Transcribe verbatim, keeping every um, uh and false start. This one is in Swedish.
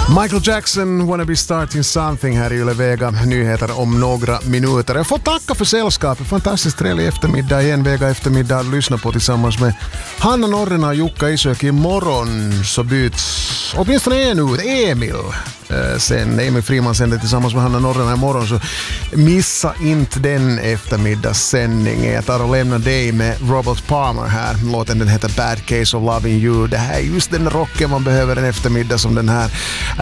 Michael Jackson, Wanna Be Starting Something här i Yle Vega. Nyheter om några minuter. Jag får tacka för sällskapet. Fantastiskt trevlig eftermiddag igen. Vega eftermiddag. Lyssna på tillsammans med Hanna Norrena och Jukka Isök. Imorgon så byts åtminstone en ut. Emil. Sen Emil Friman sänder tillsammans med Hanna Norrena imorgon, så missa inte den eftermiddagssändningen. Jag tar och lämnar dig med Robert Palmer här. Låten den heter Bad Case of Loving You. Det här är just den rocken man behöver en eftermiddag som den här.